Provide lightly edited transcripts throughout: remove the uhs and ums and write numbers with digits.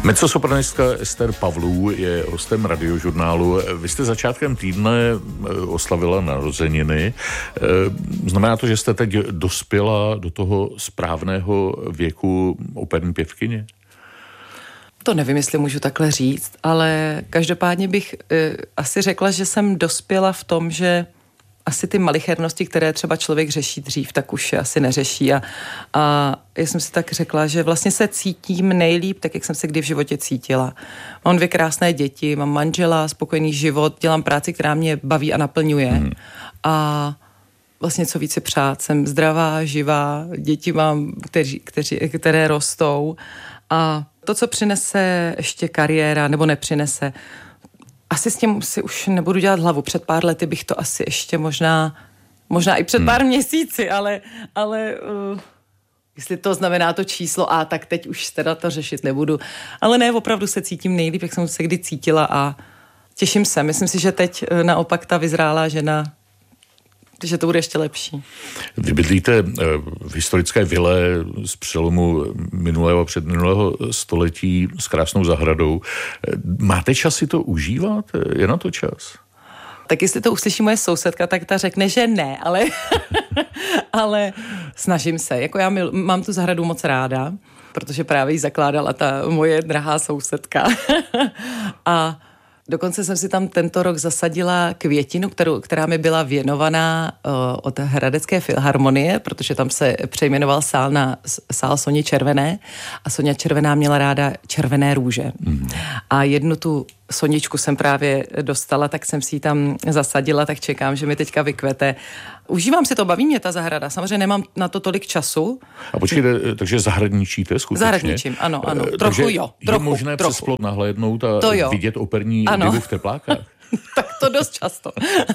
Mezzosopranistka Ester Pavlů je hostem Radiožurnálu. Vy jste začátkem týdne oslavila narozeniny. Znamená to, že jste teď dospěla do toho správného věku operní pěvkyně? To nevím, jestli můžu takhle říct, ale každopádně bych asi řekla, že jsem dospěla v tom, že asi ty malichernosti, které třeba člověk řeší dřív, tak už je asi neřeší. A já jsem si tak řekla, že vlastně se cítím nejlíp, tak jak jsem se kdy v životě cítila. Mám 2 krásné děti, mám manžela, spokojený život, dělám práci, která mě baví a naplňuje. A vlastně co více přát, jsem zdravá, živá, děti mám, které rostou. A to, co přinese ještě kariéra, nebo nepřinese, asi s tím si už nebudu dělat hlavu. Před pár lety bych to asi ještě možná i před pár měsíci, ale jestli to znamená to číslo A, tak teď už teda to řešit nebudu. Ale ne, opravdu se cítím nejlíp, jak jsem se kdy cítila a těším se. Myslím si, že teď naopak ta vyzrálá žena, že to bude ještě lepší. Vy bydlíte v historické vile z přelomu minulého a předminulého století s krásnou zahradou. Máte čas si to užívat? Je na to čas? Tak jestli to uslyší moje sousedka, tak ta řekne, že ne, ale snažím se. Jako já mám tu zahradu moc ráda, protože právě ji zakládala ta moje drahá sousedka. A dokonce jsem si tam tento rok zasadila květinu, která mi byla věnovaná od Hradecké filharmonie, protože tam se přejmenoval sál na sál Soni Červené a Sonia Červená měla ráda červené růže. A jednu tu Soničku jsem právě dostala, tak jsem si ji tam zasadila, tak čekám, že mi teďka vykvete. Užívám si to, baví mě ta zahrada. Samozřejmě nemám na to tolik času. A počkejte, takže zahradničíte skutečně? Zahradničím, ano. Trochu jo. Je možné přes plot nahlédnout a vidět operní divu v teplákách? Tak to dost často.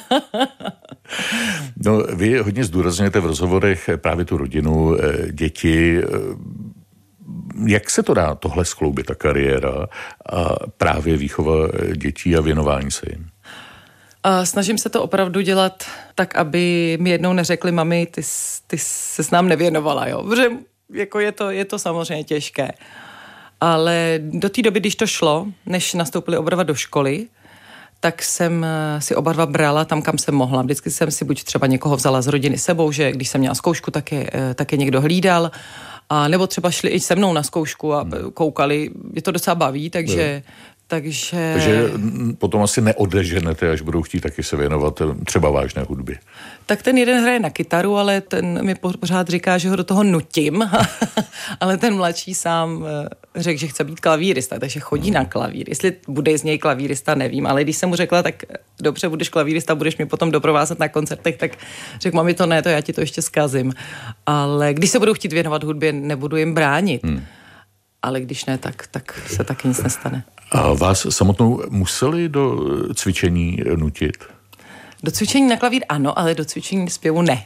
No, vy hodně zdůrazňujete v rozhovorech právě tu rodinu, děti. Jak se to dá tohle skloubit, ta kariéra a právě výchova dětí a věnování se jim? Snažím se to opravdu dělat tak, aby mi jednou neřekli, mami, ty se s nám nevěnovala, jo. Protože jako je to samozřejmě těžké. Ale do té doby, když to šlo, než nastoupili oba dva do školy, tak jsem si oba dva brala tam, kam jsem mohla. Vždycky jsem si buď třeba někoho vzala z rodiny sebou, že když jsem měla zkoušku, tak je někdo hlídal, a nebo třeba šli i se mnou na zkoušku a koukali. Je to docela baví, takže potom asi neodeženete, až budou chtít taky se věnovat třeba vážné hudbě. Tak ten jeden hraje na kytaru, ale ten mi pořád říká, že ho do toho nutím, ale ten mladší sám řekl, že chce být klavírista, takže chodí na klavír. Jestli bude z něj klavírista, nevím, ale když jsem mu řekla, tak dobře, budeš klavírista, budeš mě potom doprovázet na koncertech, tak řekl, mami, to ne, to já ti to ještě zkazím. Ale když se budou chtít věnovat hudbě, nebudu jim bránit. Ale když ne, tak se taky nic nestane. A vás samotnou museli do cvičení nutit? Do cvičení na klavír ano, ale do cvičení zpěvu ne.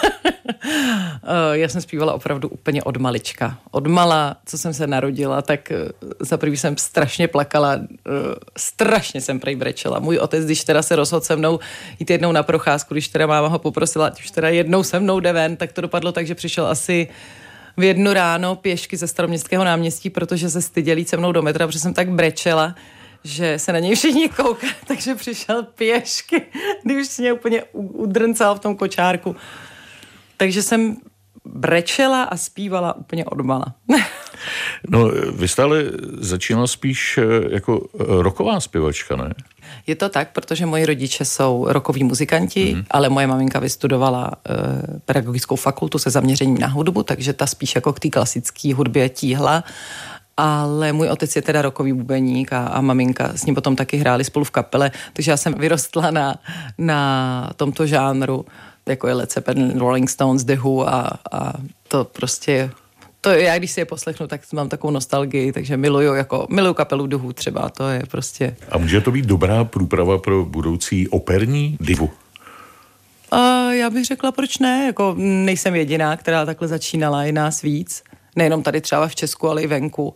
Já jsem zpívala opravdu úplně od malička. Od mala, co jsem se narodila, tak za první jsem strašně plakala, strašně jsem prej brečela. Můj otec, když teda se rozhodl se mnou jít jednou na procházku, když teda máma ho poprosila, ať už teda jednou se mnou jde ven, tak to dopadlo tak, že přišel asi v 1 ráno pěšky ze Staroměstského náměstí, protože se styděli se mnou do metra, protože jsem tak brečela, že se na něj všichni koukali, takže přišel pěšky, když už si mě úplně udrncal v tom kočárku. Takže jsem brečela a zpívala úplně odmala. No, vy jste ale začínala spíš jako rocková zpěvačka, ne? Je to tak, protože moji rodiče jsou rockoví muzikanti, ale moje maminka vystudovala pedagogickou fakultu se zaměřením na hudbu, takže ta spíš jako k té klasické hudbě tíhla. Ale můj otec je teda rockový bubeník a maminka s ním potom taky hráli spolu v kapele, takže já jsem vyrostla na tomto žánru, jako je Led Zeppelin, Rolling Stones, The Who a to prostě, to já když si je poslechnu, tak mám takovou nostalgii, takže miluju kapelu The Who třeba, to je prostě. A může to být dobrá průprava pro budoucí operní divu? Já bych řekla, proč ne, jako nejsem jediná, která takhle začínala, je nás víc. Nejenom tady třeba v Česku, ale i venku.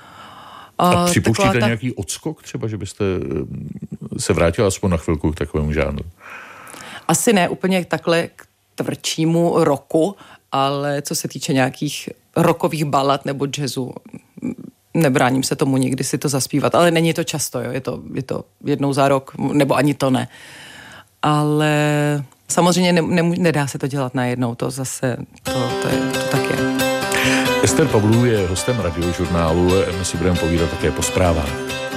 A připouštíte nějaký odskok třeba, že byste se vrátila aspoň na chvilku k takovému žánru? Asi ne úplně takhle k tvrdšímu roku, ale co se týče nějakých rockových balad nebo jazzu, nebráním se tomu nikdy si to zaspívat, ale není to často, jo? Je to jednou za rok, nebo ani to ne. Ale samozřejmě nedá se to dělat najednou, to zase, to tak je. Ester Pavlů je hostem Radiožurnálu, my si budeme povídat také po zprávách.